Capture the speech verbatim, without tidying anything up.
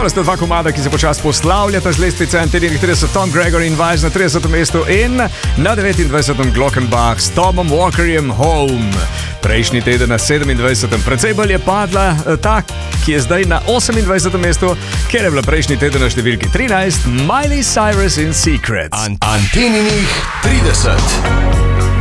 Tole sta dva komada, ki se počas poslavljata z lestvice Antenirih trideset, Tom Gregory in Wise na tridesetem mestu in na devetindvajsetem Glockenbach s Tomom Walkerjem Home. Prejšnji teden na sedemindvajsetem precej bolj je padla ta, ki je zdaj na osemindvajsetem mestu, ker je bila prejšnji teden na številki trinajst, Miley Cyrus in Secrets. An- Anteninih trideset.